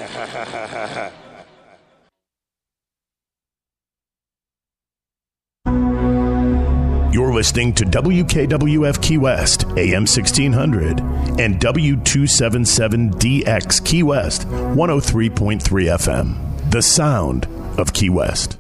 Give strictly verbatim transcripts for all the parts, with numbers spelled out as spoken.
You're listening to W K W F Key West, A M sixteen hundred, and W two seventy-seven D X Key West, one oh three point three F M. The sound of Key West.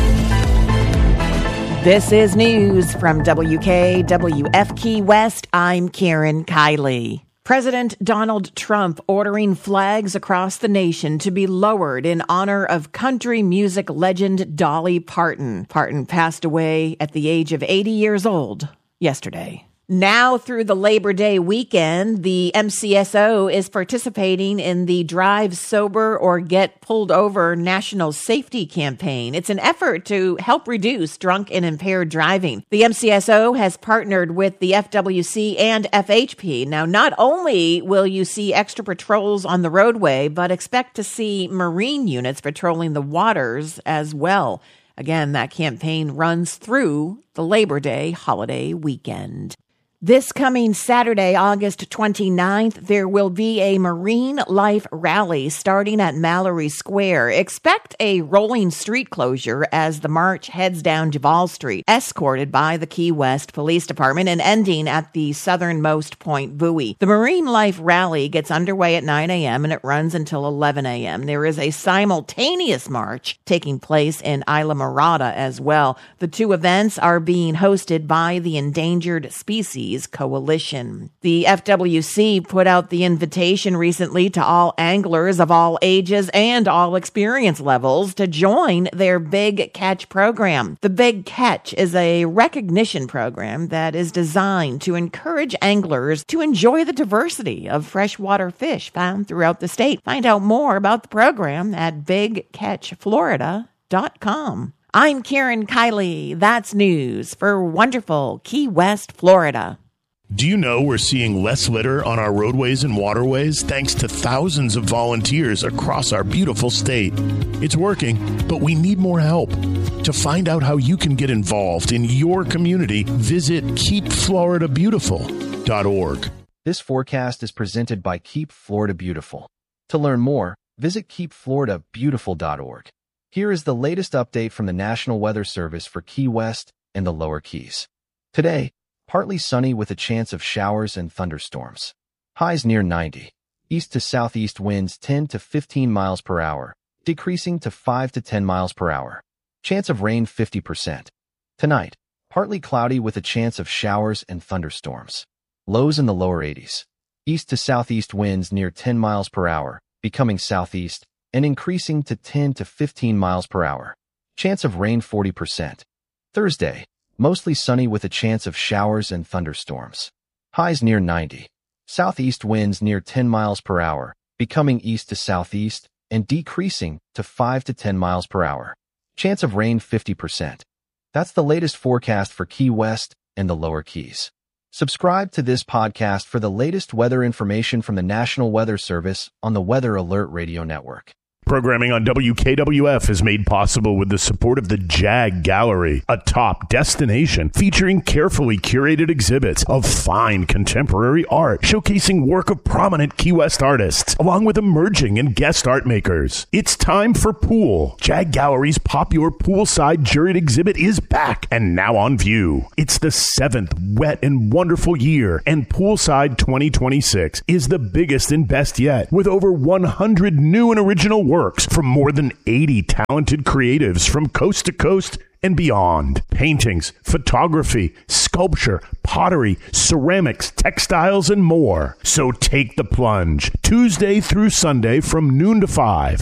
This is news from W K W F Key West. I'm Karen Kiley. President Donald Trump ordering flags across the nation to be lowered in honor of country music legend Dolly Parton. Parton passed away at the age of eighty years old yesterday. Now through the Labor Day weekend, the M C S O is participating in the Drive Sober or Get Pulled Over National Safety Campaign. It's an effort to help reduce drunk and impaired driving. The M C S O has partnered with the F W C and F H P. Now, not only will you see extra patrols on the roadway, but expect to see Marine units patrolling the waters as well. Again, that campaign runs through the Labor Day holiday weekend. This coming Saturday, August twenty-ninth, there will be a Marine Life Rally starting at Mallory Square. Expect a rolling street closure as the march heads down Duval Street, escorted by the Key West Police Department and ending at the southernmost point buoy. The Marine Life Rally gets underway at nine a.m. and it runs until eleven a.m. There is a simultaneous march taking place in Isla Mirada as well. The two events are being hosted by the Endangered Species Coalition. The F W C put out the invitation recently to all anglers of all ages and all experience levels to join their Big Catch program. The Big Catch is a recognition program that is designed to encourage anglers to enjoy the diversity of freshwater fish found throughout the state. Find out more about the program at big catch florida dot com. I'm Karen Kiley. That's news for wonderful Key West, Florida. Do you know we're seeing less litter on our roadways and waterways thanks to thousands of volunteers across our beautiful state? It's working, but we need more help. To find out how you can get involved in your community, visit keep florida beautiful dot org. This forecast is presented by Keep Florida Beautiful. To learn more, visit keep florida beautiful dot org. Here is the latest update from the National Weather Service for Key West and the Lower Keys. Today, partly sunny with a chance of showers and thunderstorms. Highs near ninety. East to southeast winds ten to fifteen miles per hour, decreasing to five to ten miles per hour. Chance of rain fifty percent. Tonight, partly cloudy with a chance of showers and thunderstorms. Lows in the lower eighties. East to southeast winds near ten miles per hour, becoming southeast, and increasing to ten to fifteen miles per hour. Chance of rain forty percent. Thursday, mostly sunny with a chance of showers and thunderstorms. Highs near ninety. Southeast winds near ten miles per hour, becoming east to southeast, and decreasing to five to ten miles per hour. Chance of rain fifty percent. That's the latest forecast for Key West and the Lower Keys. Subscribe to this podcast for the latest weather information from the National Weather Service on the Weather Alert Radio Network. Programming on W K W F is made possible with the support of the Jag Gallery, a top destination featuring carefully curated exhibits of fine contemporary art showcasing work of prominent Key West artists, along with emerging and guest art makers. It's time for Pool. Jag Gallery's popular poolside juried exhibit is back and now on view. It's the seventh wet and wonderful year, and Poolside twenty twenty-six is the biggest and best yet, with over one hundred new and original works from more than eighty talented creatives from coast to coast and beyond. Paintings, photography, sculpture, pottery, ceramics, textiles, and more. So take the plunge Tuesday through Sunday from noon to five